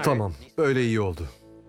Tamam, öyle iyi oldu.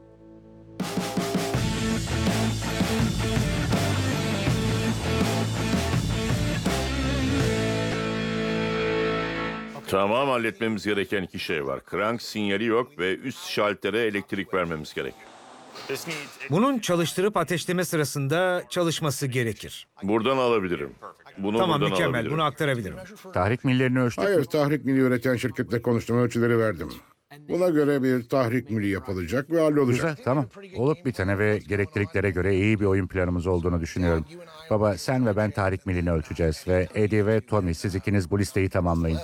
Tamam, halletmemiz gereken iki şey var. Crank sinyali yok ve üst şaltere elektrik vermemiz gerek. Bunun çalıştırıp ateşleme sırasında çalışması gerekir. Buradan alabilirim. Bunu Tamam, buradan mükemmel. alabilirim. Bunu aktarabilirim. Tahrik millerini ölçtük mü? Hayır, tahrik mili üreten şirketle konuştum, ölçüleri verdim. Buna göre bir tahrik mili yapılacak ve hallolacak. Güzel, tamam. Olup bitene ve gerekliliklere göre iyi bir oyun planımız olduğunu düşünüyorum. Baba, sen ve ben tahrik milini ölçeceğiz ve Eddie ve Tommy, siz ikiniz bu listeyi tamamlayın.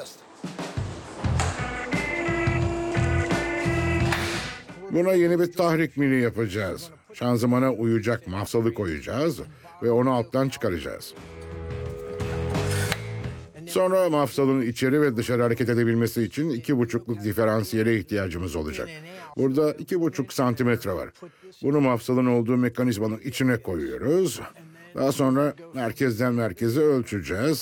Buna yeni bir tahrik mili yapacağız. Şanzımana uyacak mafsalı koyacağız ve onu alttan çıkaracağız. Sonra mafsalın içeri ve dışarı hareket edebilmesi için 2,5'luk diferansiyele ihtiyacımız olacak. Burada 2,5 santimetre var. Bunu mafsalın olduğu mekanizmanın içine koyuyoruz. Daha sonra merkezden merkeze ölçeceğiz.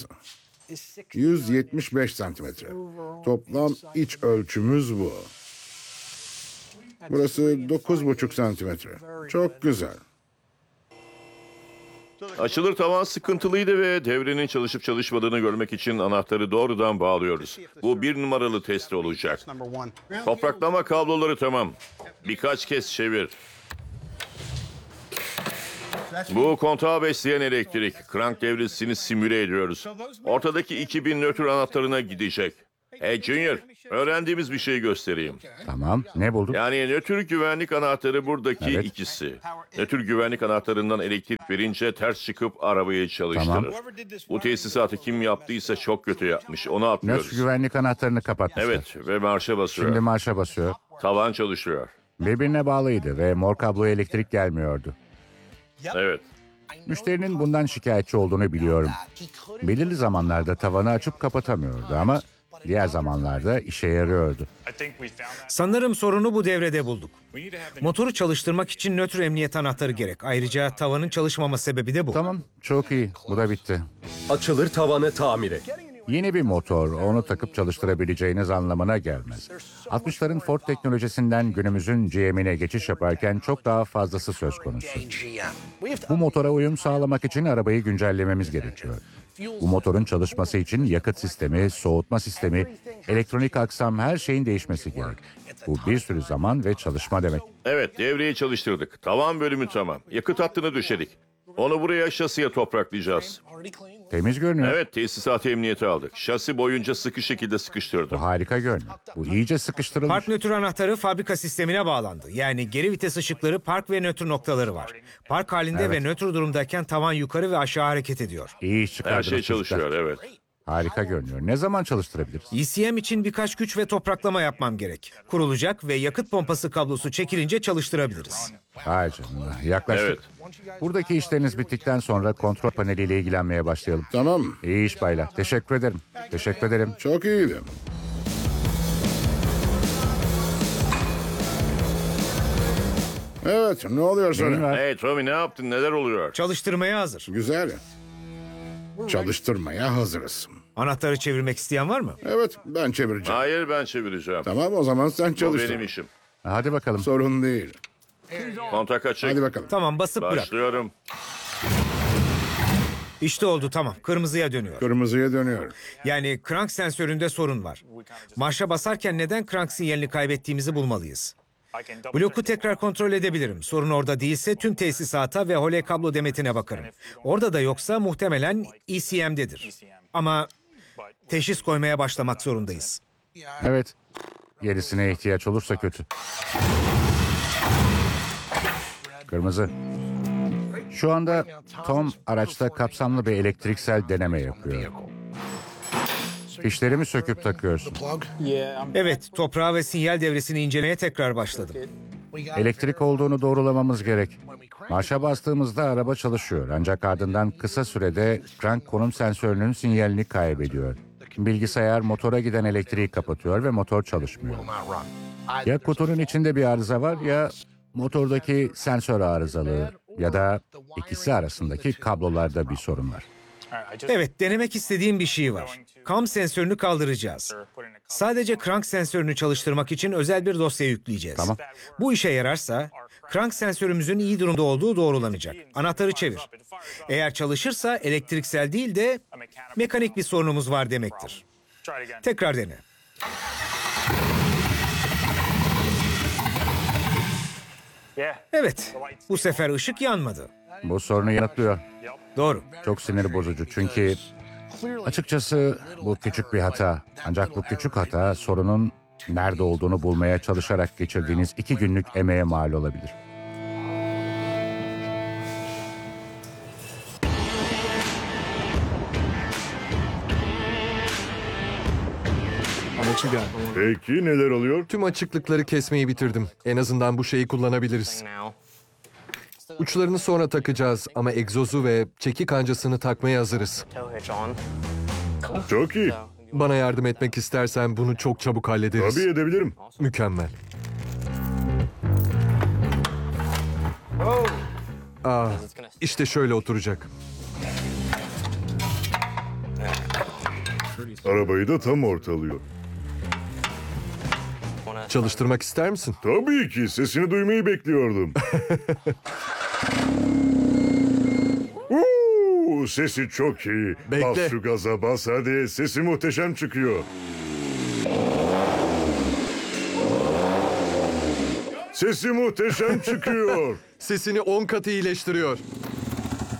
175 santimetre. Toplam iç ölçümüz bu. Burası 9,5 santimetre. Çok güzel. Açılır tavan sıkıntılıydı ve devrenin çalışıp çalışmadığını görmek için anahtarı doğrudan bağlıyoruz. Bu 1 numaralı test olacak. Topraklama kabloları tamam. Birkaç kez çevir. Bu kontağı besleyen elektrik. Crank devresini simüle ediyoruz. Ortadaki 2000 nötr anahtarına gidecek. Hey Junior, öğrendiğimiz bir şey göstereyim. Tamam, ne bulduk? Yani nötr güvenlik anahtarı buradaki Evet. ikisi. Nötr güvenlik anahtarından elektrik verince ters çıkıp arabayı çalıştırır. Tamam. Bu tesisatı kim yaptıysa çok kötü yapmış. Onu atlıyoruz. Nötr güvenlik anahtarını kapatmışlar. Evet ve marşa basıyor. Şimdi marşa basıyor. Tavan çalışıyor. Birbirine bağlıydı ve mor kabloya elektrik gelmiyordu. Evet. Müşterinin bundan şikayetçi olduğunu biliyorum. Belirli zamanlarda tavanı açıp kapatamıyordu ama diğer zamanlarda işe yarıyordu. Sanırım sorunu bu devrede bulduk. Motoru çalıştırmak için nötr emniyet anahtarı gerek. Ayrıca tavanın çalışmama sebebi de bu. Tamam, çok iyi. Bu da bitti. Açılır tavanı tamiri. Yeni bir motor, onu takıp çalıştırabileceğiniz anlamına gelmez. 60'ların Ford teknolojisinden günümüzün GM'ine geçiş yaparken çok daha fazlası söz konusu. Bu motora uyum sağlamak için arabayı güncellememiz gerekiyor. Bu motorun çalışması için yakıt sistemi, soğutma sistemi, elektronik aksam her şeyin değişmesi gerek. Bu bir sürü zaman ve çalışma demek. Evet, devreyi çalıştırdık. Tavan bölümü tamam. Yakıt hattını döşedik. Onu buraya şasiye topraklayacağız. Temiz görünüyor. Evet, tesisat emniyeti aldık. Şasi boyunca sıkı şekilde Bu sıkıştırdım. harika görünüyor. Bu iyice sıkıştırılmış. Park nötr anahtarı fabrika sistemine bağlandı. Yani geri vites ışıkları park ve nötr noktaları var. Park halinde ve nötr durumdayken tavan yukarı ve aşağı hareket ediyor. İyi iş Her çıkardınız şey çocuklar. çalışıyor, evet. Harika görünüyor. Ne zaman çalıştırabiliriz? ECM için birkaç güç ve topraklama yapmam gerek. Kurulacak ve yakıt pompası kablosu çekilince çalıştırabiliriz. Hay canına, yaklaştık. Evet. Buradaki işleriniz bittikten sonra kontrol paneliyle ilgilenmeye başlayalım. Tamam, İyi iş baylar. Teşekkür ederim. Teşekkür ederim. çok iyiydi. Evet, ne oluyor Neyin sonra? var? Hey Tommy, ne yaptın? Neler oluyor? Çalıştırmaya hazır. Güzel. Çalıştırmaya hazırız. Anahtarı çevirmek isteyen var mı? Evet, ben çevireceğim. Hayır, ben çevireceğim. Tamam, o zaman sen Bu çalıştır. benim işim. Hadi bakalım. Sorun değil. Kontak açık. Hadi bakalım. Tamam, basıp bırak. Başlıyorum. İşte oldu, tamam. Kırmızıya dönüyor. Kırmızıya dönüyor. Yani crank sensöründe sorun var. Marşa basarken neden crank sinyalini kaybettiğimizi bulmalıyız. Bloku tekrar kontrol edebilirim. Sorun orada değilse tüm tesisata ve hole kablo demetine bakarım. Orada da yoksa muhtemelen ECM'dedir. Ama teşhis koymaya başlamak zorundayız. Evet. Gerisine ihtiyaç olursa kötü. Kırmızı. Şu anda Tom araçta kapsamlı bir elektriksel deneme yapıyor. Fişlerimi söküp takıyorsun. Evet, toprağı ve sinyal devresini incelemeye tekrar başladım. Elektrik olduğunu doğrulamamız gerek. Marşa bastığımızda araba çalışıyor. Ancak ardından kısa sürede crank konum sensörünün sinyalini kaybediyor. Bilgisayar motora giden elektriği kapatıyor ve motor çalışmıyor. Ya kutunun içinde bir arıza var ya motordaki sensör arızalı ya da ikisi arasındaki kablolarda bir sorun var. Evet, denemek istediğim bir şey var. Cam sensörünü kaldıracağız. Sadece crank sensörünü çalıştırmak için özel bir dosya yükleyeceğiz. Tamam. Bu işe yararsa crank sensörümüzün iyi durumda olduğu doğrulanacak. Anahtarı çevir. Eğer çalışırsa elektriksel değil de mekanik bir sorunumuz var demektir. Tekrar dene. Evet, bu sefer ışık yanmadı. Bu sorunu yanıtlıyor. Doğru. Çok sinir bozucu çünkü açıkçası bu küçük bir hata. Ancak bu küçük hata sorunun nerede olduğunu bulmaya çalışarak geçirdiğiniz 2 günlük emeğe mal olabilir. Peki neler oluyor? Tüm açıklıkları kesmeyi bitirdim. En azından bu şeyi kullanabiliriz. Uçlarını sonra takacağız ama egzozu ve çeki kancasını takmaya hazırız. Çok iyi. Bana yardım etmek istersen bunu çok çabuk hallederiz. Tabii edebilirim. Mükemmel. İşte şöyle oturacak. Arabayı da tam ortalıyor. Çalıştırmak ister misin? Tabii ki sesini duymayı bekliyordum. Sesi çok iyi. Bekle. Bas şu gaza bas hadi. Sesi muhteşem çıkıyor. Sesi muhteşem çıkıyor. Sesini 10 katı iyileştiriyor.